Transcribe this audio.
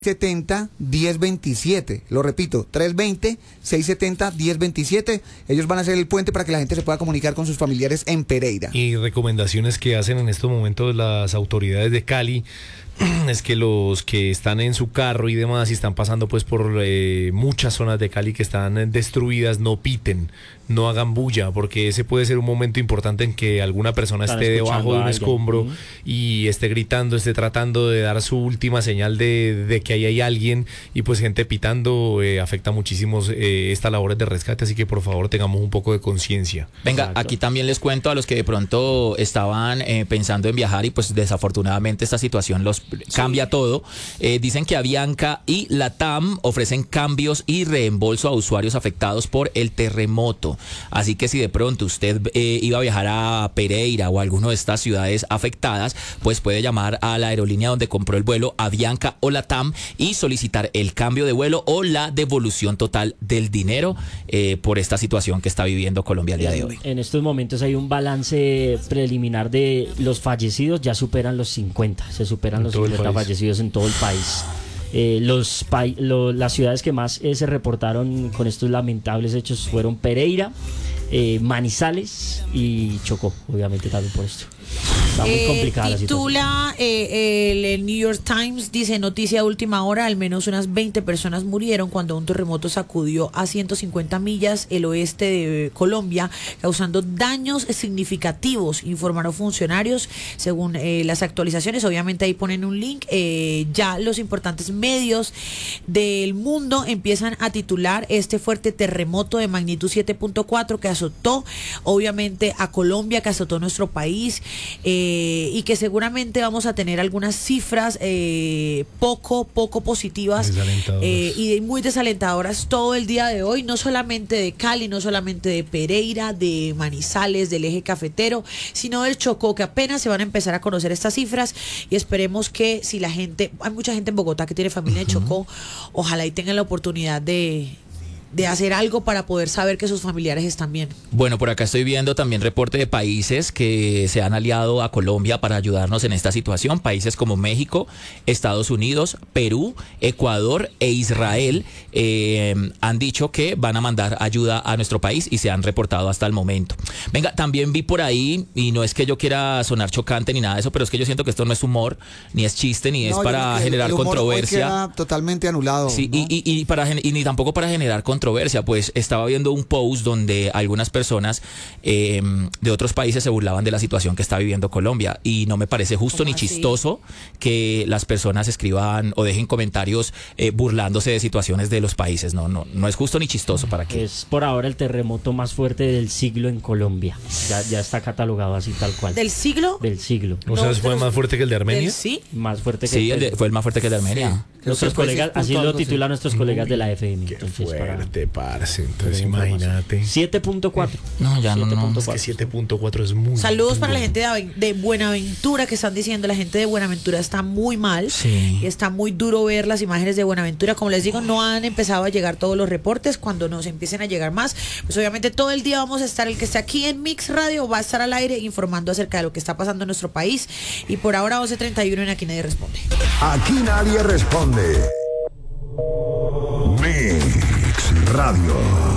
670-1027, lo repito, 320-670-1027. Ellos van a hacer el puente para que la gente se pueda comunicar con sus familiares en Pereira. Y recomendaciones que hacen en estos momentos las autoridades de Cali es que los que están en su carro y demás y están pasando pues por muchas zonas de Cali que están destruidas, no piten, no hagan bulla, porque ese puede ser un momento importante en que alguna persona esté debajo de un escombro y esté gritando, esté tratando de dar su última señal de que ahí hay alguien, y pues gente pitando afecta muchísimo estas labores de rescate, así que por favor tengamos un poco de conciencia. Venga, Exacto. Aquí también les cuento a los que de pronto estaban pensando en viajar y pues desafortunadamente esta situación los cambia todo. Dicen que Avianca y LATAM ofrecen cambios y reembolso a usuarios afectados por el terremoto. Así que si de pronto usted iba a viajar a Pereira o a alguna de estas ciudades afectadas, pues puede llamar a la aerolínea donde compró el vuelo, Avianca o LATAM, y solicitar el cambio de vuelo o la devolución total del dinero por esta situación que está viviendo Colombia el día de hoy. En estos momentos hay un balance preliminar de los fallecidos, ya superan los 50, se superan los 50 fallecidos en todo el país. Las ciudades que más se reportaron con estos lamentables hechos fueron Pereira, Manizales y Chocó, obviamente también por esto. Está muy complicada la situación. Titula el New York Times, dice: noticia de última hora, al menos unas 20 personas murieron cuando un terremoto sacudió a 150 millas el oeste de Colombia, causando daños significativos, informaron funcionarios. Según las actualizaciones, obviamente ahí ponen un link, ya los importantes medios del mundo empiezan a titular este fuerte terremoto de magnitud 7.4 que azotó obviamente a Colombia, que azotó nuestro país, y que seguramente vamos a tener algunas cifras poco positivas y muy desalentadoras todo el día de hoy, no solamente de Cali, no solamente de Pereira, de Manizales, del eje cafetero, sino del Chocó, que apenas se van a empezar a conocer estas cifras, y esperemos que si la gente, hay mucha gente en Bogotá que tiene familia en Chocó, ojalá y tengan la oportunidad de hacer algo para poder saber que sus familiares están bien. Bueno, por acá estoy viendo también reporte de países que se han aliado a Colombia para ayudarnos en esta situación. Países como México, Estados Unidos, Perú, Ecuador e Israel han dicho que van a mandar ayuda a nuestro país y se han reportado hasta el momento. Venga, también vi por ahí, y no es que yo quiera sonar chocante ni nada de eso, pero es que yo siento que esto no es humor, ni es chiste, ni es para generar el humor controversia. Hoy queda totalmente anulado. Sí, ¿no? y ni tampoco para generar controversia. Pues estaba viendo un post donde algunas personas de otros países se burlaban de la situación que está viviendo Colombia, y no me parece justo ni chistoso que las personas escriban o dejen comentarios burlándose de situaciones de los países. No es justo ni chistoso. ¿Para qué? Es por ahora el terremoto más fuerte del siglo en Colombia. Ya está catalogado así tal cual. ¿Del siglo? Del siglo. O sea, ¿fue más fuerte que el de Armenia? Sí. Más fuerte que Sí, fue el más fuerte que el de Armenia. Sí. Nuestros colegas, así lo titulan nuestros colegas de la FM. Qué Entonces, fuerte, parce. Entonces imagínate. 7.4. No, ya no. Es que 7.4 es muy... Saludos para la gente de Buenaventura, que están diciendo, la gente de Buenaventura está muy mal, Sí. y está muy duro ver las imágenes de Buenaventura. Como les digo, no han empezado a llegar todos los reportes. Cuando nos empiecen a llegar más, pues obviamente todo el día vamos a estar, el que esté aquí en Mix Radio va a estar al aire informando acerca de lo que está pasando en nuestro país. Y por ahora 11:31 en Aquí Nadie Responde. Aquí nadie responde. Mix Radio.